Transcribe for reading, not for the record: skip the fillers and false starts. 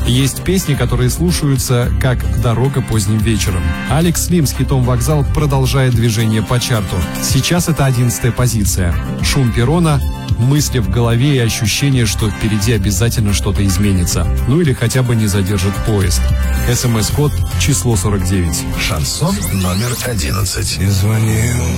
Есть песни, которые слушаются как «Дорога поздним вечером». Алекс Лим с хитом «Вокзал» продолжает движение по чарту. Сейчас это 11-я позиция. Шум перрона, мысли в голове и ощущение, что впереди обязательно что-то изменится. Ну или хотя бы не задержит поезд. СМС-код число 49. Шансон номер 11. И звонил